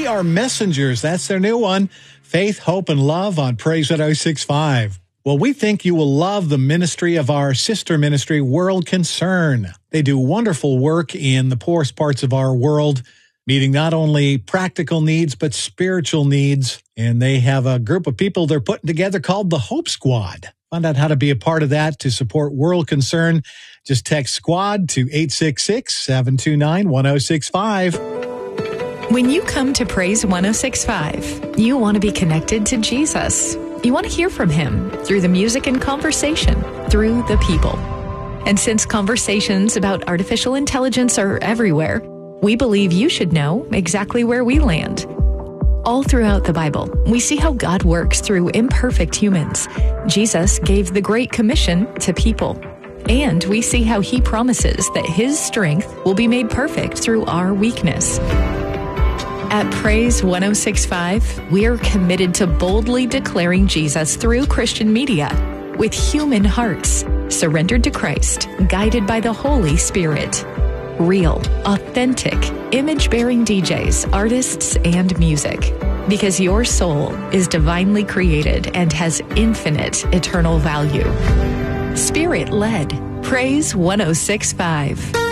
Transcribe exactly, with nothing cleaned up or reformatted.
We Are Messengers. That's their new one. Faith, Hope, and Love on Praise one oh six point five. Well, we think you will love the ministry of our sister ministry, World Concern. They do wonderful work in the poorest parts of our world, meeting not only practical needs, but spiritual needs. And they have a group of people they're putting together called the Hope Squad. Find out how to be a part of that to support World Concern. Just text SQUAD to eight six six, seven two nine, one oh six five. When you come to Praise one oh six point five, you want to be connected to Jesus. You want to hear from him through the music and conversation, through the people. And since conversations about artificial intelligence are everywhere, we believe you should know exactly where we land. All throughout the Bible, we see how God works through imperfect humans. Jesus gave the Great Commission to people. And we see how he promises that his strength will be made perfect through our weakness. At Praise one oh six point five, we are committed to boldly declaring Jesus through Christian media with human hearts, surrendered to Christ, guided by the Holy Spirit. Real, authentic, image-bearing D Js, artists, and music. Because your soul is divinely created and has infinite eternal value. Spirit-led. Praise one oh six point five.